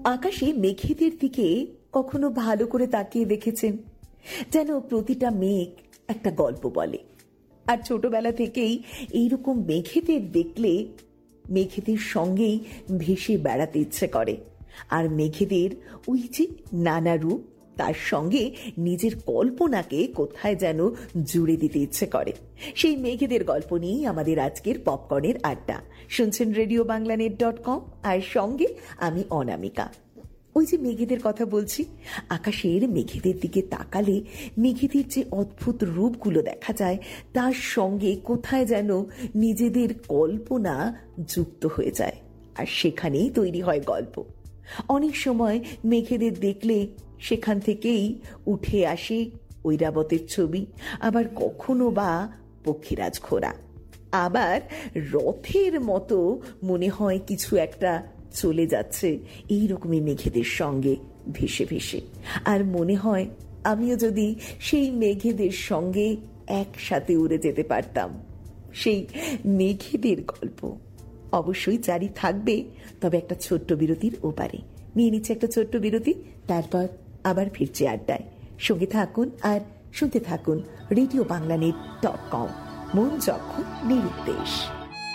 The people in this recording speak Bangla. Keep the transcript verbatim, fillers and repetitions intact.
আকাশে মেঘেদের দিকে কখনো ভালো করে তাকিয়ে দেখেছেন? যেন প্রতিটা মেঘ একটা গল্প বলে। আর ছোটবেলা থেকেই এইরকম মেঘেদের দেখলে মেঘেদের সঙ্গেই ভেসে বেড়াতে ইচ্ছে করে। আর মেঘেদের ওই যে নানা রূপ, তার সঙ্গে নিজের কল্পনাকে কোথায় যেন জুড়ে দিতে ইচ্ছে করে। সেই মেঘেদের গল্প নিয়েই আমাদের আজকের পপকর্নের আড্ডা। শুনছেন radio Bangla net dot com, আর সঙ্গে আমি অনামিকা। ওই যে মেঘেদের কথা বলছি, আকাশের মেঘেদের দিকে তাকালে মেঘেদের যে অদ্ভুত রূপগুলো দেখা যায়, তার সঙ্গে কোথায় যেন নিজেদের কল্পনা যুক্ত হয়ে যায়, আর সেখানেই তৈরি হয় গল্প। অনেক সময় মেঘেদের দেখলে সেখান থেকেই উঠে আসে ঐরাবতের ছবি, আবার কখনো বা পক্ষীরাজ ঘোড়া, আবার রথের মতো মনে হয় কিছু একটা চলে যাচ্ছে এইরকমই মেঘেদের সঙ্গে ভেসে ভেসে। আর মনে হয় আমিও যদি সেই মেঘেদের সঙ্গে একসাথে উড়ে যেতে পারতাম। সেই মেঘেদের গল্প অবশ্যই জারি থাকবে, তবে একটা ছোট্ট বিরতির ওপারে। নিয়ে নিচ্ছে একটা ছোট্ট বিরতি, তারপর আবার ফিরছে আড্ডায়। সঙ্গে থাকুন আর শুনতে থাকুন radio Bangla net dot com, মন যখন নিরুদ্দেশ।